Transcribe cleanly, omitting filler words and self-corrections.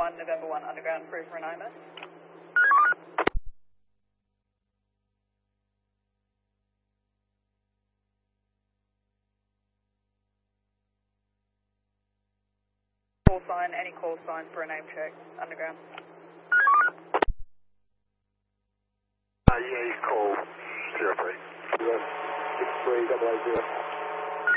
1, November 1, underground, free for an IMS. Call sign, any call sign for a name check, underground. Yeah, you call 03. Yes, 63 080.